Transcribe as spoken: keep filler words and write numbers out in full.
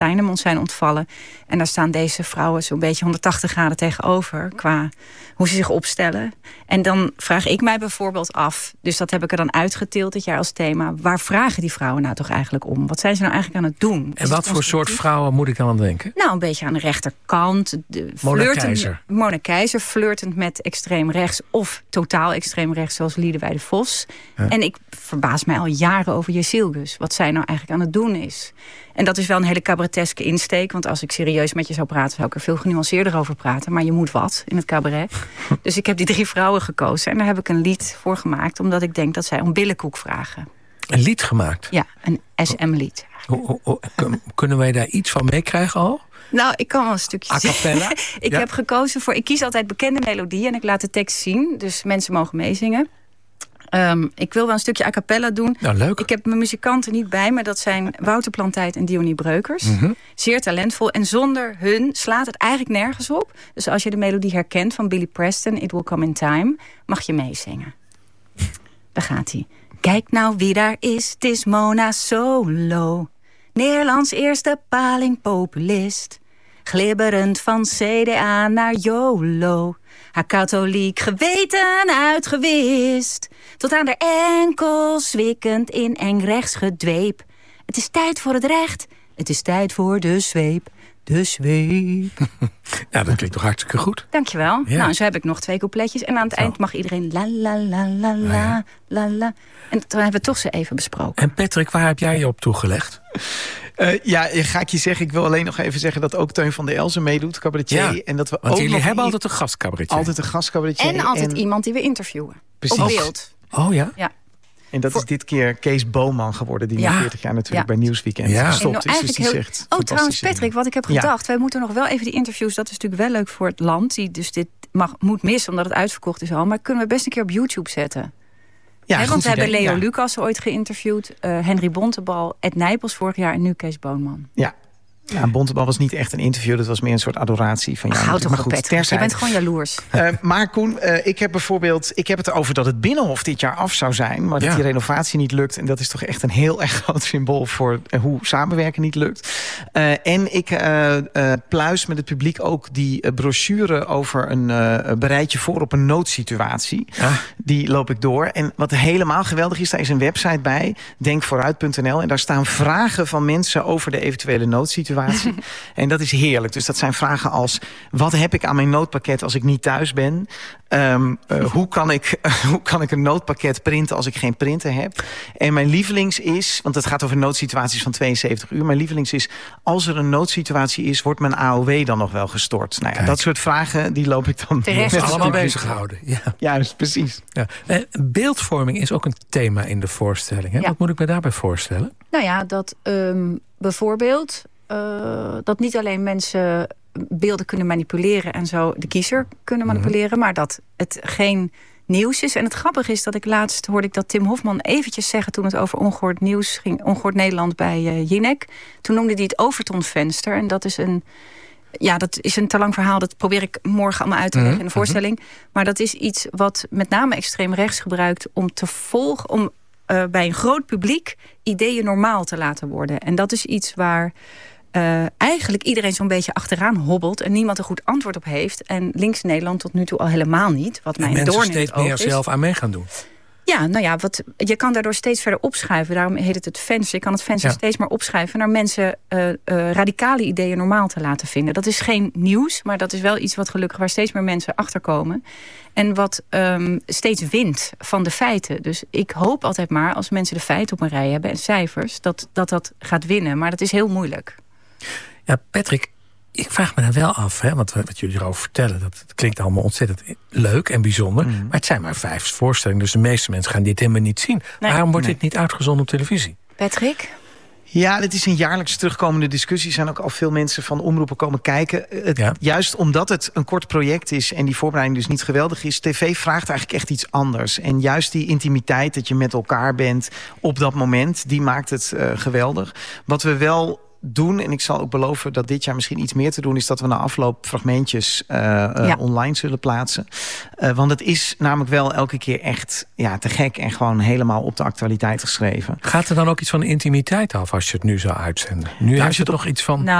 Steinemond zijn ontvallen. En daar staan deze vrouwen zo'n beetje honderdtachtig graden tegenover qua hoe ze zich opstellen. En dan vraag ik mij bijvoorbeeld af, dus dat heb ik er dan uitgetild dit jaar als thema, waar vragen die vrouwen nou toch eigenlijk om? Wat zijn ze nou eigenlijk aan het doen? En wat voor soort vrouwen moet ik dan aan denken? Nou, een beetje aan de rechterkant. De Mona Keizer. Mona Keizer, flirtend met extreem rechts of totaal extreem rechts, zoals Liedewij de Vos. Ja. En ik verbaas mij al jaren over Jezilgus. Wat zij nou eigenlijk aan het doen is. En dat is wel een hele cabareteske insteek. Want als ik serieus met je zou praten, zou ik er veel genuanceerder over praten. Maar je moet wat in het cabaret. Dus ik heb die drie vrouwen gekozen. En daar heb ik een lied voor gemaakt. Omdat ik denk dat zij om billenkoek vragen. Een lied gemaakt? Ja, een S M-lied. Oh, oh, oh. Kunnen wij daar iets van meekrijgen al? Nou, ik kan wel een stukje a cappella? Ik ja. heb gekozen voor... Ik kies altijd bekende melodieën en ik laat de tekst zien. Dus mensen mogen meezingen. Um, ik wil wel een stukje a cappella doen. Nou, leuk. Ik heb mijn muzikanten niet bij me. Dat zijn Wouter Plantijd en Dionie Breukers. Mm-hmm. Zeer talentvol. En zonder hun slaat het eigenlijk nergens op. Dus als je de melodie herkent van Billy Preston, It Will Come in Time, mag je meezingen. Daar gaat hij. Kijk nou wie daar is, het is Mona Solo. Nederlands eerste palingpopulist. Glibberend van C D A naar YOLO. Haar katholiek geweten uitgewist. Tot aan de enkels zwikkend in eng rechts gedweep. Het is tijd voor het recht. Het is tijd voor de zweep. De zweep. Ja, dat klinkt toch hartstikke goed. Dankjewel. Ja. Nou, en zo heb ik nog twee coupletjes. En aan het zo. eind mag iedereen la la la la la ja. la la. En toen hebben we toch ze even besproken. En Patrick, waar heb jij je op toegelegd? Uh, ja, ga ik je zeggen. Ik wil alleen nog even zeggen dat ook Teun van der Elzen meedoet, cabaretier. Ja, en dat we want ook jullie nog hebben i- altijd een gastcabaretier. Altijd een gastcabaretier. En altijd en... iemand die we interviewen. Precies. Op beeld. Oh ja? Ja. En dat Voor... is dit keer Kees Boman geworden, die ja. na veertig jaar natuurlijk ja. bij Nieuwsweekend ja. gestopt is. Dus die heel... zegt Oh, trouwens, Patrick, wat ik heb gedacht. Ja. Wij moeten nog wel even die interviews, dat is natuurlijk wel leuk voor het land, die dus dit mag, moet missen, omdat het uitverkocht is al. Maar kunnen we best een keer op YouTube zetten. Ja, He, want we idee. hebben Leo ja. Lucas ooit geïnterviewd, uh, Henry Bontebal, Ed Nijpels vorig jaar en nu Kees Boonman. Ja. Ja, Bontebal was niet echt een interview. Dat was meer een soort adoratie van jou. Houd toch op, Patrick. Je bent gewoon jaloers. Uh, maar Koen, uh, ik heb bijvoorbeeld... Ik heb het erover dat het Binnenhof dit jaar af zou zijn. Maar dat ja. die renovatie niet lukt. En dat is toch echt een heel erg groot symbool voor uh, hoe samenwerken niet lukt. Uh, en ik uh, uh, pluis met het publiek ook die uh, brochure over een uh, bereidje voor op een noodsituatie. Ja. Die loop ik door. En wat helemaal geweldig is, daar is een website bij. denk vooruit punt n l. En daar staan vragen van mensen over de eventuele noodsituatie. En dat is heerlijk. Dus dat zijn vragen als: wat heb ik aan mijn noodpakket als ik niet thuis ben? Um, uh, hoe, kan ik, uh, hoe kan ik een noodpakket printen als ik geen printer heb? En mijn lievelings is, want het gaat over noodsituaties van tweeënzeventig uur. Mijn lievelings is: als er een noodsituatie is, wordt mijn A O W dan nog wel gestort? Nou ja, dat soort vragen, die loop ik dan terecht met allemaal bezig houden. Ja, juist, precies. Ja. Eh, beeldvorming is ook een thema in de voorstelling. Hè? Ja. Wat moet ik me daarbij voorstellen? Nou ja, dat um, bijvoorbeeld Uh, dat niet alleen mensen beelden kunnen manipuleren en zo de kiezer kunnen manipuleren, mm-hmm. maar dat het geen nieuws is. En het grappige is dat ik laatst hoorde ik dat Tim Hofman eventjes zeggen toen het over ongehoord nieuws ging, ongehoord Nederland bij uh, Jinek. Toen noemde hij het Overtonvenster. En dat is een, ja, dat is een te lang verhaal. Dat probeer ik morgen allemaal uit te leggen mm-hmm. in de voorstelling. Maar dat is iets wat met name extreem rechts gebruikt om te volgen, om uh, bij een groot publiek ideeën normaal te laten worden. En dat is iets waar Uh, eigenlijk iedereen zo'n beetje achteraan hobbelt en niemand een goed antwoord op heeft. En links Nederland tot nu toe al helemaal niet. Wat mij een doorn in het oog is. Mensen steeds meer zelf aan mee gaan doen. Ja, nou ja, wat, je kan daardoor steeds verder opschuiven. Daarom heet het het venster. Je kan het venster ja. steeds maar opschuiven naar mensen uh, uh, radicale ideeën normaal te laten vinden. Dat is geen nieuws, maar dat is wel iets wat gelukkig waar steeds meer mensen achterkomen. En wat um, steeds wint van de feiten. Dus ik hoop altijd maar, als mensen de feiten op een rij hebben en cijfers, dat dat, dat gaat winnen. Maar dat is heel moeilijk. Ja, Patrick, ik vraag me dan wel af, hè, want wat jullie erover vertellen, dat, dat klinkt allemaal ontzettend leuk en bijzonder. Mm. Maar het zijn maar vijf voorstellingen, dus de meeste mensen gaan dit helemaal niet zien. Nee. Waarom wordt nee. dit niet uitgezonden op televisie? Patrick? Ja, dit is een jaarlijks terugkomende discussie. Er zijn ook al veel mensen van omroepen komen kijken. Het, ja. Juist omdat het een kort project is en die voorbereiding dus niet geweldig is, tv vraagt eigenlijk echt iets anders. En juist die intimiteit, dat je met elkaar bent op dat moment, die maakt het uh, geweldig. Wat we wel doen, en ik zal ook beloven dat dit jaar misschien iets meer te doen, is dat we na afloop fragmentjes uh, uh, ja. online zullen plaatsen. Uh, want het is namelijk wel elke keer echt ja, te gek en gewoon helemaal op de actualiteit geschreven. Gaat er dan ook iets van intimiteit af als je het nu zou uitzenden? Nu nou, heeft het nog iets van... Nou,